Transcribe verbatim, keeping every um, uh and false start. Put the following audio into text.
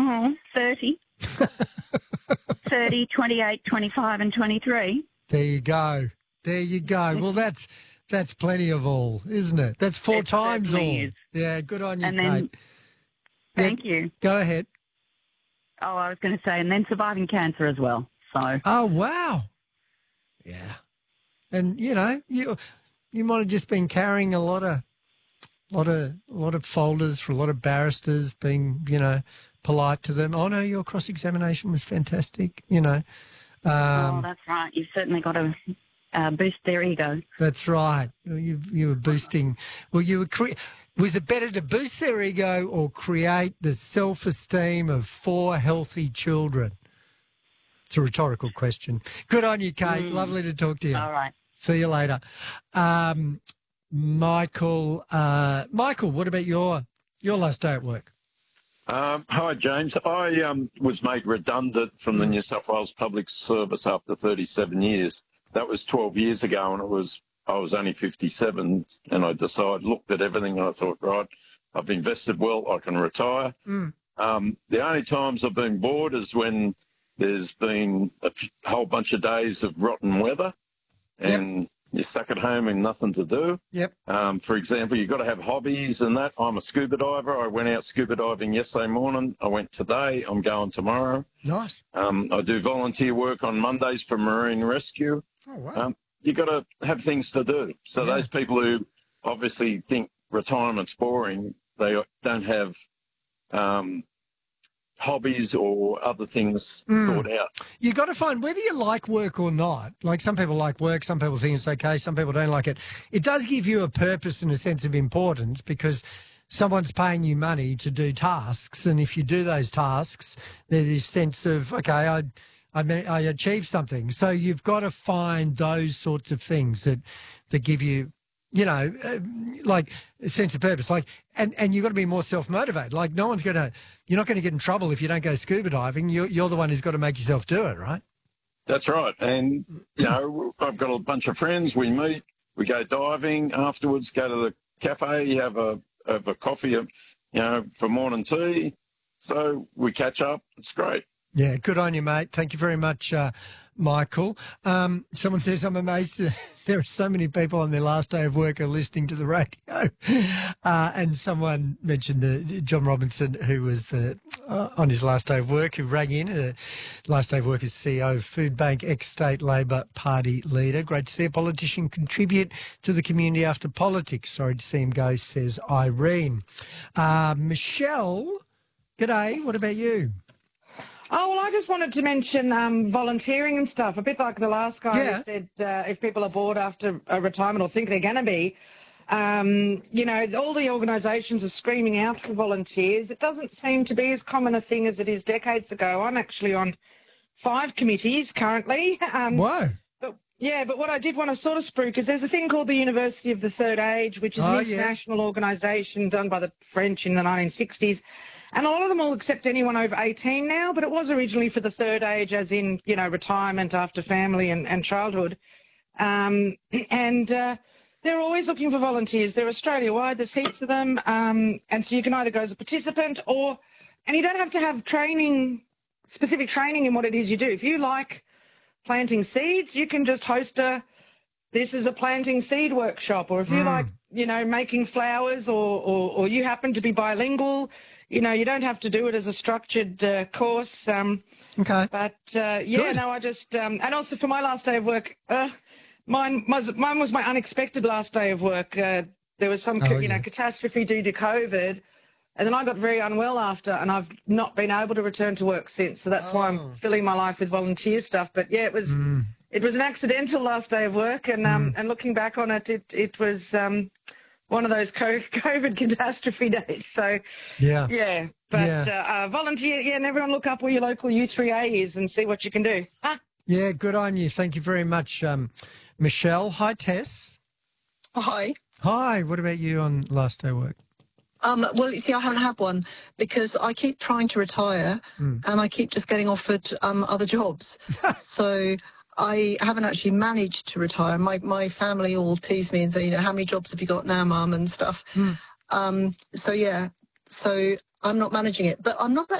Oh, thirty. thirty, twenty-eight, twenty-five and twenty-three. There you go. There you go. Well, that's that's plenty of all, isn't it? That's four It times all. certainly is. Yeah, good on you, And Kate. then, Yeah, thank you. Go ahead. Oh, I was going to say, and then surviving cancer as well. So, Oh, wow. Yeah. And, you know, you you might have just been carrying a lot of lot of lot of folders for a lot of barristers, being, you know, polite to them. Oh no, your cross examination was fantastic, you know. Um, oh, that's right. You've certainly got to uh, boost their ego. That's right. You you were boosting. Well, you were. Cre- was it better to boost their ego or create the self-esteem of four healthy children? It's a rhetorical question. Good on you, Kate. Mm. Lovely to talk to you. All right. See you later, um, Michael. Uh, Michael, what about your your last day at work? Um, hi, James. I um, was made redundant from the New South Wales Public Service after thirty-seven years. That was twelve years ago, and it was I was only fifty-seven, and I decided, looked at everything, and I thought, right, I've invested well, I can retire. Mm. Um, the only times I've been bored is when there's been a f- whole bunch of days of rotten weather, and yep. you're stuck at home and nothing to do. Yep. Um, for example, you've got to have hobbies and that. I'm a scuba diver. I went out scuba diving yesterday morning. I went today. I'm going tomorrow. Nice. Um, I do volunteer work on Mondays for Marine Rescue. Oh, wow. Um, you've got to have things to do. So Yeah. those people who obviously think retirement's boring, they don't have um, hobbies or other things Mm. thought out. You got to find whether you like work or not. Like some people like work, some people think it's okay, some people don't like it. It does give you a purpose and a sense of importance because someone's paying you money to do tasks, and if you do those tasks, there's this sense of okay, I, I, I achieved something. So you've got to find those sorts of things that that give you. You know, uh, like a sense of purpose, like, and, and you've got to be more self-motivated. Like, no one's going to, you're not going to get in trouble if you don't go scuba diving. You're, you're the one who's got to make yourself do it, right? That's right. And, you know, I've got a bunch of friends. We meet, we go diving afterwards, go to the cafe, have a, have a coffee, you know, for morning tea. So we catch up. It's great. Yeah, good on you, mate. Thank you very much, uh, Michael. Um, someone says, I'm amazed that there are so many people on their last day of work are listening to the radio. Uh, and someone mentioned the John Robinson, who was the, uh, on his last day of work, who rang in. Uh, last day of work as C E O of Food Bank, ex-State Labor Party leader. Great to see a politician contribute to the community after politics. Sorry to see him go, says Irene. Uh, Michelle, g'day. What about you? Oh, well, I just wanted to mention um, volunteering and stuff, a bit like the last guy Yeah. who said uh, if people are bored after a retirement or think they're going to be, um, you know, all the organisations are screaming out for volunteers. It doesn't seem to be as common a thing as it is decades ago. I'm actually on five committees currently. Um, Whoa. But, yeah, but what I did want to sort of spruik is there's a thing called the University of the Third Age, which is Oh, an yes. international organisation done by the French in the nineteen sixties. And a lot of them will accept anyone over eighteen now, but it was originally for the third age, as in, you know, retirement after family and, and childhood. Um, and uh, they're always looking for volunteers. They're Australia-wide. There's heaps of them. Um, and so you can either go as a participant or, and you don't have to have training, specific training in what it is you do. If you like planting seeds, you can just host a, this is a planting seed workshop. Or if you Mm. like, you know, making flowers or, or, or you happen to be bilingual, you know, you don't have to do it as a structured uh, course. Um, Okay. but, uh, yeah, Good. no, I just, um, and also for my last day of work, uh, mine, was, mine was my unexpected last day of work. Uh, there was some, Oh, you yeah. know, catastrophe due to COVID. And then I got very unwell after, and I've not been able to return to work since. So that's why Oh. I'm filling my life with volunteer stuff. But, yeah, it was Mm. it was an accidental last day of work. And um, and looking back on it, it, it was um, one of those co- COVID catastrophe days. So, Yeah. yeah. But Yeah. Uh, uh, volunteer, yeah, and everyone look up where your local U three A is and see what you can do. Ah. Yeah, good on you. Thank you very much, um, Michelle. Hi, Tess. Hi. Hi, what about you on last day of work? Um, well, you see, I haven't had one because I keep trying to retire Mm. and I keep just getting offered um, other jobs. So I haven't actually managed to retire. My my family all tease me and say, you know, how many jobs have you got now, Mum, and stuff. Mm. Um, so, yeah, so I'm not managing it. But I'm not